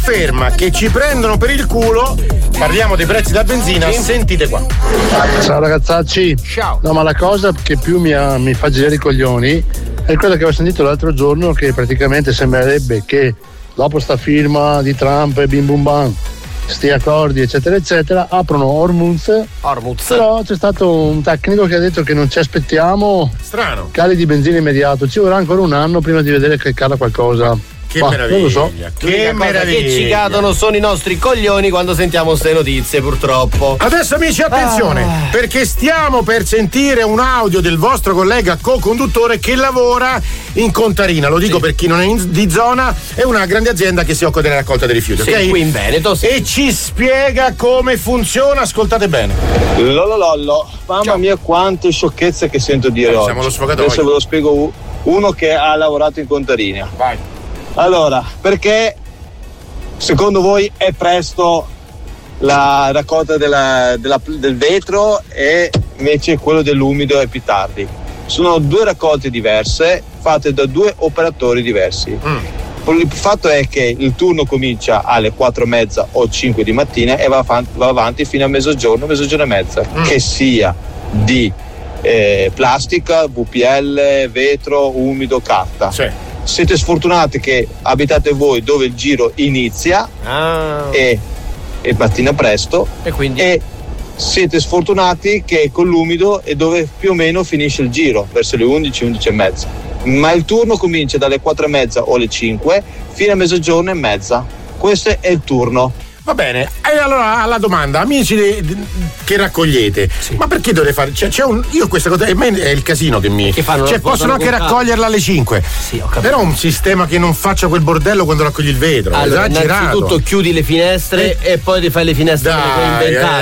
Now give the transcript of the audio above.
conferma che ci prendono per il culo. Parliamo dei prezzi della benzina, sentite qua. Ciao ragazzacci. Ciao. No, ma la cosa che più mi fa girare i coglioni è quella che ho sentito l'altro giorno, che praticamente sembrerebbe che dopo sta firma di Trump e bim bum bam, sti accordi eccetera eccetera, aprono Hormuz. Però c'è stato un tecnico che ha detto che non ci aspettiamo cali di benzina immediato, ci vorrà ancora un anno prima di vedere che cala qualcosa. Che meraviglia, non lo so. Che meraviglia. Che ci cadono sono i nostri coglioni quando sentiamo queste notizie, purtroppo. Adesso amici attenzione, perché stiamo per sentire un audio del vostro collega co-conduttore che lavora in Contarina, lo dico per chi non è di zona, è una grande azienda che si occupa della raccolta dei rifiuti, ok? Qui in Veneto, e ci spiega come funziona, ascoltate bene. Lollo, mamma mia quante sciocchezze che sento dire oggi. Siamo allo sfogatoio. Adesso ve lo spiego uno che ha lavorato in Contarina. Vai. Allora, perché secondo voi è presto la raccolta del vetro e invece quello dell'umido è più tardi? Sono due raccolte diverse fatte da due operatori diversi. Il fatto è che il turno comincia alle 4:30 o 5 di mattina e va avanti fino a mezzogiorno e mezza, che sia di plastica, VPL, vetro, umido, carta. Sì. Siete sfortunati che abitate voi dove il giro inizia e mattina presto, e siete sfortunati che con l'umido è dove più o meno finisce il giro, verso le 11:30, ma il turno comincia dalle 4:30 o le 5 fino a mezzogiorno e mezza. Questo è il turno. Va bene, e allora alla domanda, amici che raccogliete, ma perché dovete fare? Io questa cosa, a me è il casino che mi. Possono anche raccoglierla alle 5. Sì, ho capito. Però un sistema che non faccia quel bordello quando raccogli il vetro. Allora, esagerato. innanzitutto chiudi le finestre e poi ti fai le finestre che puoi inventare.